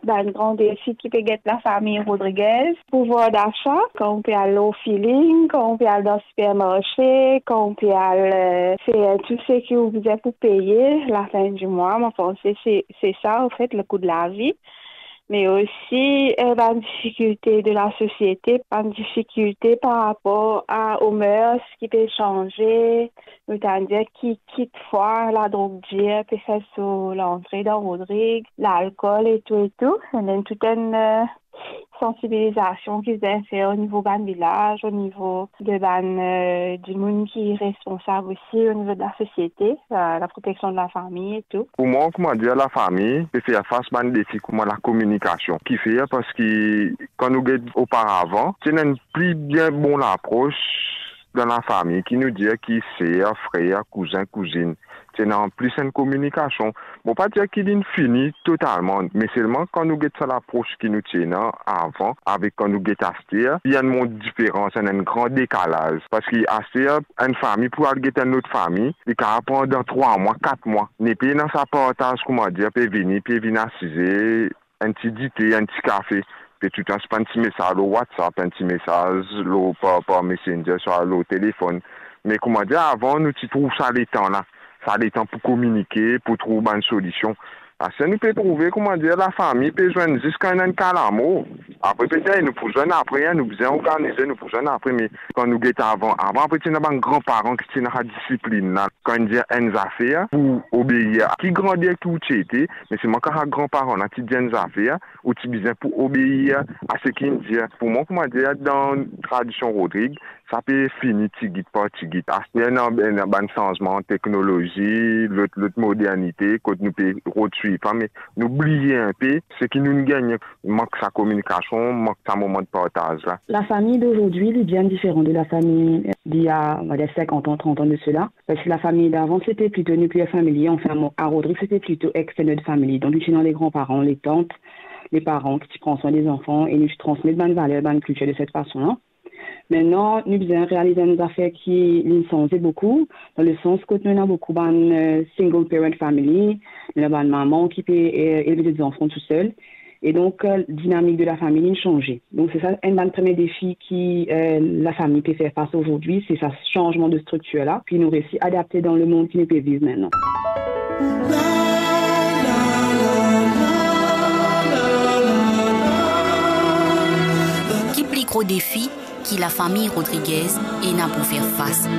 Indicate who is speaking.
Speaker 1: un grand défi qui peut être la famille Rodriguez. Pouvoir d'achat, quand on peut aller au feeling, quand on peut aller dans le supermarché, quand on peut aller faire tout ce que vous avez pour payer la fin du mois. Enfin, c'est ça, en fait, le coût de la vie. Mais aussi une difficulté de la société, une difficulté par rapport aux mœurs qui peut changer, c'est-à-dire qui quitte fois la drogue dure, peut faire sur l'entrée dans Rodrigue, l'alcool et tout. Et donc toute une sensibilisation qui se fait au niveau du village, au niveau du monde qui est responsable aussi, au niveau de la société, la protection de la famille et tout.
Speaker 2: Pour moi, comment dire, la famille peut faire face à un défi comme la communication. Qui fait parce que quand nous regardons auparavant, c'est une plus bien bonne approche dans la famille qui nous dit qui c'est frère, cousin, cousine. C'est en plus une communication. Bon, pas dire qu'il est fini totalement, mais seulement quand nous regardons l'approche qui nous tient avant, avec quand nous regardons Astir, il y a une monde différent, il y a un grand décalage. Parce qu'Astir, une famille, pour aller une autre famille, il peut apprendre dans 3 mois, 4 mois. Mais puis dans sa partage, comment dire, peut venir assiser, un petit dité, un petit café. Puis tout un petit message au WhatsApp, un petit message par Messenger, sur le téléphone. Mais comment dire, avant, nous trouvons ça les temps là. Ça a des temps pour communiquer, pour trouver une solution. Parce que nous pouvons trouver, comment dire, la famille peut joindre jusqu'à un calamo. Après, peut-être, nous pouvons joindre après, nous pouvons organiser, nous pouvons joindre après, mais quand nous guettons avant, après, il y a un grand-parent qui tient la discipline, là. Quand il dit une affaire, pour obéir, qui grandit tout été, mais c'est moi quand un grand-parent, qui dit une affaire, ou qui besoin pour obéir à ce qu'il dit. Pour moi, comment dire, dans la tradition Rodrigue, ça peut finir tigit par tigit. Il y a un changement de technologie, l'autre modernité, que nous pouvons suivre. Mais n'oubliez un peu, ce qui nous gagne, manque sa communication, manque sa moment de partage. Là.
Speaker 3: La famille d'aujourd'hui est bien différente de la famille d'il y a, on va dire, 50 ans, 30 ans de cela. Parce que la famille d'avant, c'était plutôt nucléaire familier. Enfin, à Rodrigue, c'était plutôt extended family. Donc, nous les grands-parents, les tantes, les parents qui prennent soin des enfants et nous transmettent bonnes valeurs, bonnes cultures de cette façon-là. Maintenant, nous devons réaliser des affaires qui nous sont beaucoup, dans le sens que nous avons beaucoup de single parent family, nous avons une maman qui peut élever des enfants tout seul. Et donc, la dynamique de la famille a changé. Donc, c'est ça un premier défi qui la famille peut faire face aujourd'hui, c'est ce changement de structure-là, puis nous réussir à adapter dans le monde qui nous peut vivre maintenant.
Speaker 4: Qui plus gros défi qui la famille Rodriguez et n'a pour faire face.